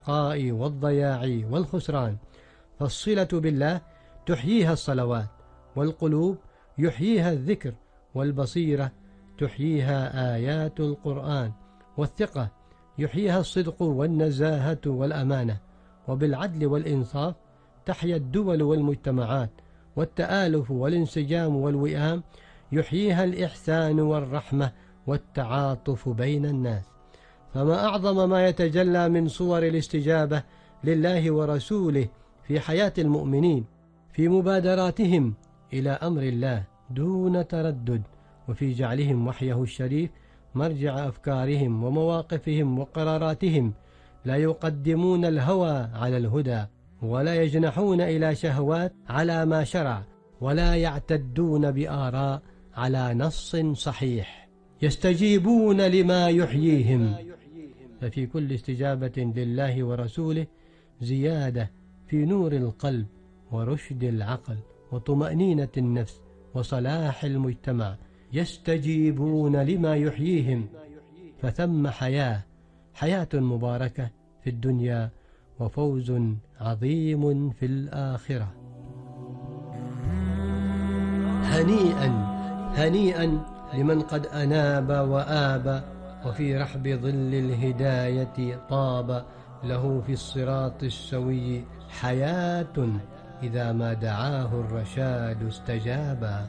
الشقاء والضياع والخسران. فالصلة بالله تحييها الصلوات، والقلوب يحييها الذكر، والبصيرة تحييها آيات القرآن، والثقة يحييها الصدق والنزاهة والأمانة، وبالعدل والإنصاف تحيا الدول والمجتمعات، والتآلف والانسجام والوئام يحييها الإحسان والرحمة والتعاطف بين الناس. فما أعظم ما يتجلى من صور الاستجابة لله ورسوله في حياة المؤمنين، في مبادراتهم إلى أمر الله دون تردد، وفي جعلهم وحيه الشريف مرجع أفكارهم ومواقفهم وقراراتهم. لا يقدمون الهوى على الهدى، ولا يجنحون إلى شهوات على ما شرع، ولا يعتدون بآراء على نص صحيح. يستجيبون لما يحييهم. ففي كل استجابة لله ورسوله زيادة في نور القلب ورشد العقل وطمأنينة النفس وصلاح المجتمع. يستجيبون لما يحييهم، فثم حياة مباركة في الدنيا وفوز عظيم في الآخرة. هنيئا لمن قد أناب وآب، وفي رحب ظل الهداية طاب، له في الصراط السوي حياة، إذا ما دعاه الرشاد استجابا.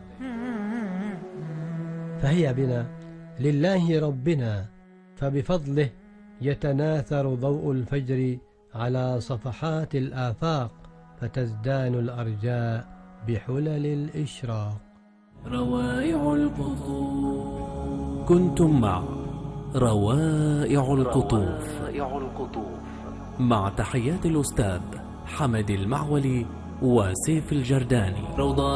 فهي بنا لله ربنا، فبفضله يتناثر ضوء الفجر على صفحات الآفاق، فتزدان الأرجاء بحلل الإشراق. روائع القطوف. كنتم مع روائع القطوف مع تحيات الأستاذ حمد المعولي وسيف الجرداني.